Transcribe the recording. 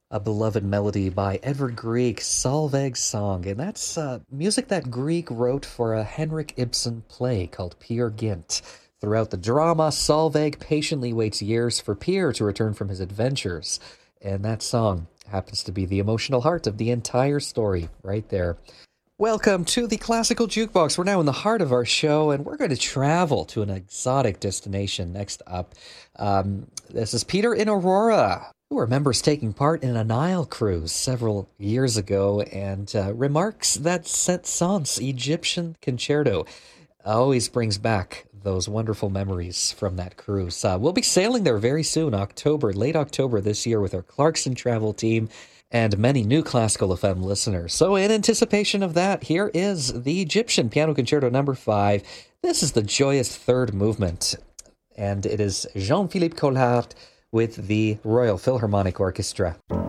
A beloved melody by Edvard Grieg, Solveig's Song, and that's music that Grieg wrote for a Henrik Ibsen play called Peer Gynt. Throughout the drama, Solveig patiently waits years for Peer to return from his adventures, and that song happens to be the emotional heart of the entire story right there. Welcome to the Classical Jukebox. We're now in the heart of our show, and we're going to travel to an exotic destination next up. This is Peter in Aurora, who remembers taking part in a Nile cruise several years ago and remarks that Saint-Saëns Egyptian concerto always brings back those wonderful memories from that cruise. We'll be sailing there very soon, late October this year, with our Clarkson travel team and many new Classical FM listeners. So in anticipation of that, here is the Egyptian Piano Concerto number 5. This is the joyous third movement, and it is Jean-Philippe Collard with the Royal Philharmonic Orchestra.